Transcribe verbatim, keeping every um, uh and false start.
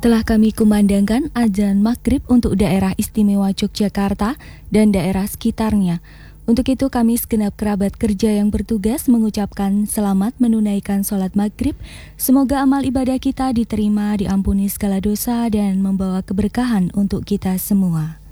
Telah kami kumandangkan azan maghrib untuk daerah istimewa Yogyakarta dan daerah sekitarnya. Untuk itu kami segenap kerabat kerja yang bertugas mengucapkan selamat menunaikan sholat maghrib. Semoga amal ibadah kita diterima, diampuni segala dosa dan membawa keberkahan untuk kita semua.